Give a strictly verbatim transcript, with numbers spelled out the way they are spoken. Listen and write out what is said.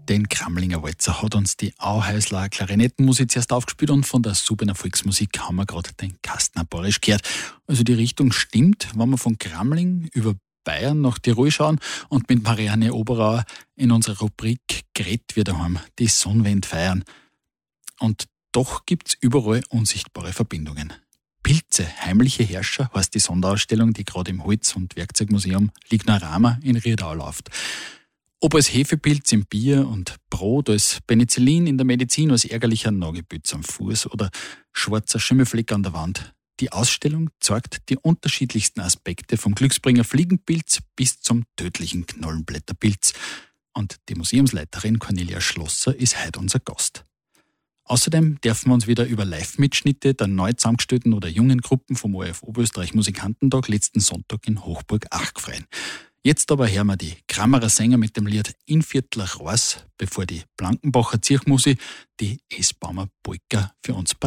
Den Kramlinger Walzer hat uns die Auhäusler Klarinettenmusik zuerst aufgespielt und von der Subener Volksmusik haben wir gerade den Kastner Borisch gehört. Also die Richtung stimmt, wenn wir von Kramling über Bayern nach Tirol schauen und mit Marianne Oberauer in unserer Rubrik Gret wir daheim die Sonnenwende feiern. Und doch gibt's überall unsichtbare Verbindungen. Pilze, heimliche Herrscher, heißt die Sonderausstellung, die gerade im Holz- und Werkzeugmuseum Lignorama in Riedau läuft. Ob als Hefepilz im Bier und Brot, als Penicillin in der Medizin, als ärgerlicher Nagelpilz am Fuß oder schwarzer Schimmelfleck an der Wand. Die Ausstellung zeigt die unterschiedlichsten Aspekte vom Glücksbringer Fliegenpilz bis zum tödlichen Knollenblätterpilz. Und die Museumsleiterin Cornelia Schlosser ist heute unser Gast. Außerdem dürfen wir uns wieder über Live-Mitschnitte der neu zusammengestellten oder jungen Gruppen vom O R F Oberösterreich Musikantentag letzten Sonntag in Hochburg Ach freuen. Jetzt aber hören wir die Krammerer Sänger mit dem Lied In Viertler Ross, bevor die Blankenbacher Zirchmusi die S-Baumer Polka für uns